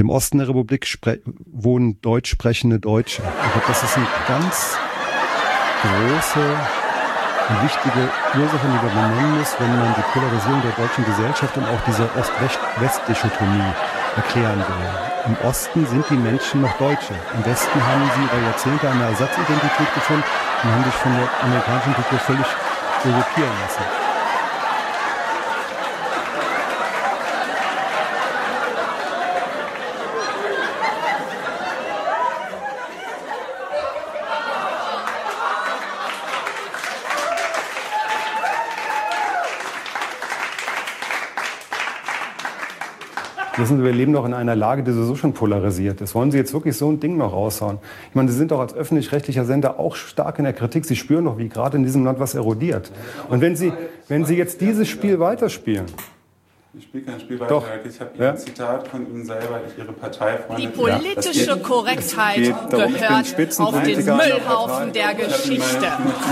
im Osten der Republik wohnen deutsch sprechende Deutsche. Ich glaube, das ist eine ganz große und wichtige Ursache, die man benennen muss, wenn man die Polarisierung der deutschen Gesellschaft und auch diese Ost-West-Dichotomie erklären will. Im Osten sind die Menschen noch Deutsche. Im Westen haben sie über Jahrzehnte eine Ersatzidentität gefunden und haben sich von der amerikanischen Kultur völlig europäieren lassen. Wissen Sie, wir leben doch in einer Lage, die sowieso schon polarisiert ist. Wollen Sie jetzt wirklich so ein Ding noch raushauen? Ich meine, Sie sind doch als öffentlich-rechtlicher Sender auch stark in der Kritik. Sie spüren doch, wie gerade in diesem Land was erodiert. Und wenn Sie jetzt dieses Spiel weiterspielen... Ich spiele kein Spiel weiter. Ich habe Ihnen ein Zitat von Ihnen selber, Ihre Parteifreunde. Die politische Korrektheit gehört auf den Müllhaufen der Geschichte.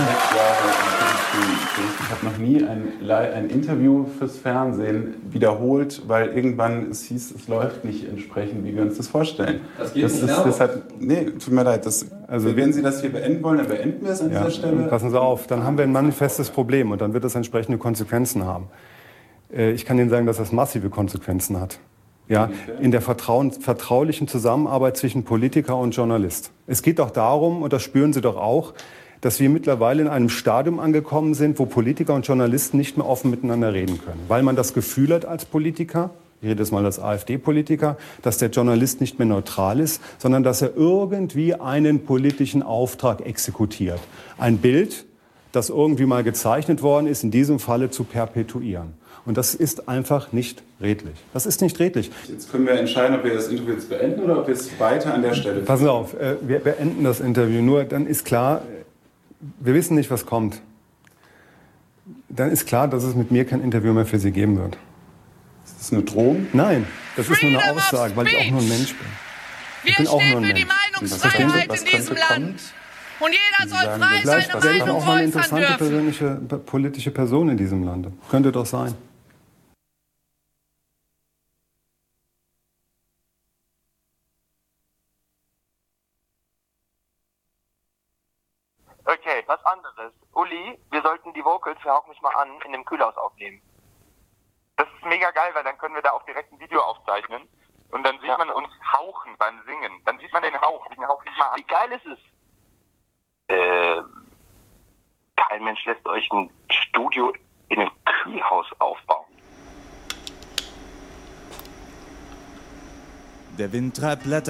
Ich habe noch nie ein Interview fürs Fernsehen wiederholt, weil irgendwann es hieß, es läuft nicht entsprechend, wie wir uns das vorstellen. Das geht nicht. Nee, tut mir leid. Also wenn Sie das hier beenden wollen, dann beenden wir es an dieser Stelle. Passen Sie auf, dann haben wir ein manifestes Problem und dann wird das entsprechende Konsequenzen haben. Ich kann Ihnen sagen, dass das massive Konsequenzen hat. Ja, in der vertraulichen Zusammenarbeit zwischen Politiker und Journalist. Es geht doch darum, und das spüren Sie doch auch, dass wir mittlerweile in einem Stadium angekommen sind, wo Politiker und Journalisten nicht mehr offen miteinander reden können. Weil man das Gefühl hat als Politiker, ich rede jetzt mal als AfD-Politiker, dass der Journalist nicht mehr neutral ist, sondern dass er irgendwie einen politischen Auftrag exekutiert. Ein Bild, das irgendwie mal gezeichnet worden ist, in diesem Falle zu perpetuieren. Und das ist einfach nicht redlich. Das ist nicht redlich. Jetzt können wir entscheiden, ob wir das Interview jetzt beenden oder ob wir es weiter an der Stelle führen. Passen Sie auf, wir beenden das Interview. Nur dann ist klar, wir wissen nicht, was kommt. Dann ist klar, dass es mit mir kein Interview mehr für Sie geben wird. Ist das eine Drohung? Nein, das ist nur eine Aussage, weil ich auch nur ein Mensch bin. Wir stehen für die Meinungsfreiheit in diesem Land. Und jeder soll frei seine Meinung äußern dürfen. Vielleicht auch mal eine interessante persönliche, politische Person in diesem Lande. Könnte doch sein. Okay, was anderes. Uli, wir sollten die Vocals für Hauch mich mal an in dem Kühlhaus aufnehmen. Das ist mega geil, weil dann können wir da auch direkt ein Video aufzeichnen. Und dann sieht man uns hauchen beim Singen. Dann sieht man den Hauch. Wie geil ist es? Kein Mensch lässt euch ein Studio in einem Kühlhaus aufbauen. Der Wind treibt Blätter